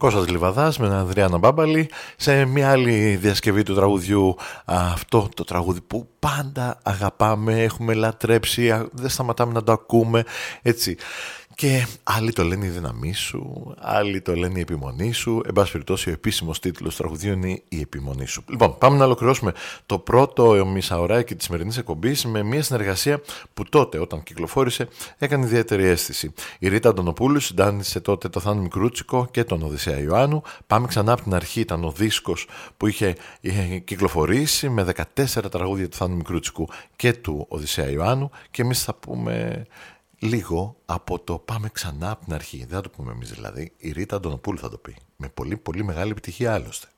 Κώστας Λιβαδάς με την Ανδριάννα Μπάμπαλη σε μια άλλη διασκευή του τραγουδιού, αυτό το τραγούδι που πάντα αγαπάμε, έχουμε λατρέψει, δεν σταματάμε να το ακούμε, έτσι. Και άλλοι το λένε η δύναμή σου, άλλοι το λένε η επιμονή σου. Εν πάση περιπτώσει, ο επίσημος τίτλος του τραγουδίου είναι η επιμονή σου. Λοιπόν, πάμε να ολοκληρώσουμε το πρώτο μισάωράκι της σημερινής εκπομπής με μια συνεργασία που τότε, όταν κυκλοφόρησε, έκανε ιδιαίτερη αίσθηση. Η Ρίτα Αντωνοπούλου συντάνισε τότε το Θάνο Μικρούτσικο και τον Οδυσσέα Ιωάννου. Πάμε ξανά από την αρχή, ήταν ο δίσκος που είχε κυκλοφορήσει με 14 τραγούδια του Θάνου Μικρούτσικου και του Οδυσσέα Ιωάννου. Και εμείς θα πούμε λίγο από το πάμε ξανά από την αρχή. Δεν θα το πούμε εμείς δηλαδή. Η Ρίτα Αντωνοπούλου θα το πει. Με πολύ πολύ μεγάλη επιτυχία άλλωστε.